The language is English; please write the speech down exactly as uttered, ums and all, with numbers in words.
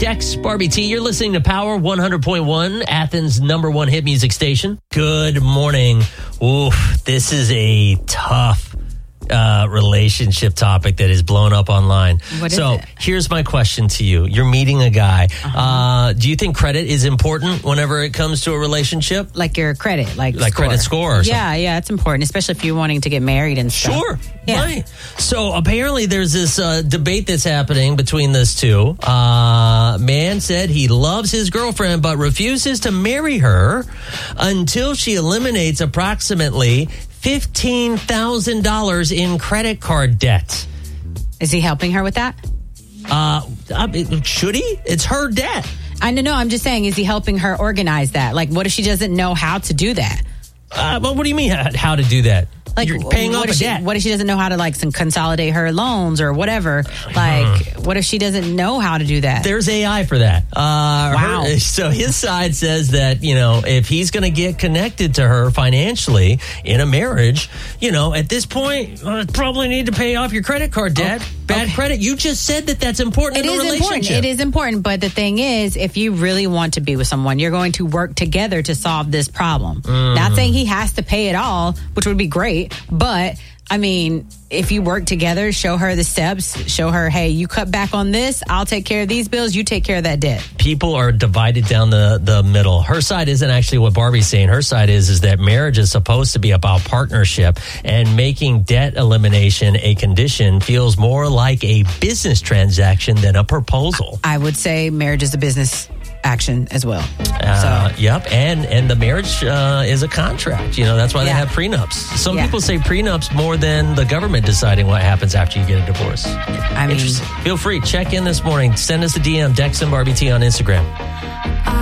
Dex, Barbie T. You're listening to Power one hundred point one, Athens' number one hit music station. Good morning. Oof, this is a tough uh, relationship topic that is blown up online. What is so it? Here's my question to you. You're meeting a guy. Uh-huh. Uh, do you think credit is important whenever it comes to a relationship? Like your credit, like Like score. credit score or something? Yeah, yeah, it's important, especially if you're wanting to get married and stuff. Sure. Yeah. Right. So apparently there's this uh, debate that's happening between those two. Uh, man said he loves his girlfriend but refuses to marry her until she eliminates approximately fifteen thousand dollars in credit card debt. Is he helping her with that? Uh, I- should he? It's her debt. I don't know. I'm just saying, is he helping her organize that? Like, what if she doesn't know how to do that? Uh, well, what do you mean how, how to do that? Like, You're paying what off if a she, debt. What if she doesn't know how to like some consolidate her loans or whatever? Like, what if she doesn't know how to do that? There's A I for that. Uh, Wow. her- so his side says that, you know, if he's going to get connected to her financially in a marriage, you know, at this point, uh, probably need to pay off your credit card debt. Okay. Bad Okay. credit. You just said that that's important It in a is relationship. important. It is important. But the thing is, if you really want to be with someone, you're going to work together to solve this problem. Mm. Not saying he has to pay it all, which would be great. But I mean, if you work together, show her the steps, show her, hey, you cut back on this, I'll take care of these bills, you take care of that debt. People are divided down the, the middle. Her side isn't actually what Barbie's saying. Her side is is that marriage is supposed to be about partnership, and making debt elimination a condition feels more like a business transaction than a proposal. I would say marriage is a business action as well. Uh, so yep, and and the marriage uh, is a contract. You know, that's why they Yeah. have prenups. Some Yeah. people say prenups more than the government deciding what happens after you get a divorce. I mean, Interesting. Feel free, check in this morning. Send us a D M, Dex and Barbie T on Instagram.